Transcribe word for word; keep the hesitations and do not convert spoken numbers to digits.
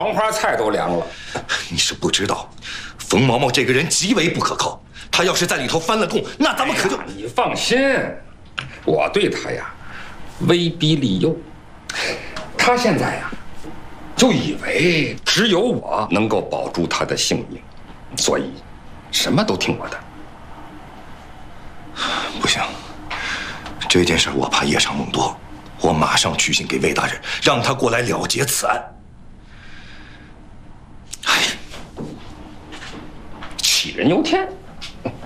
黄花菜都凉了。 你是不知道，冯毛毛这个人极为不可靠。他要是在里头翻了供，那咱们可就…… 哎、你放心，我对他呀，威逼利诱。他现在呀，就以为只有我能够保住他的性命，所以什么都听我的。 不行，这件事我怕夜长梦多，我马上去信给魏大人，让他过来了结此案。 哎，杞人忧天。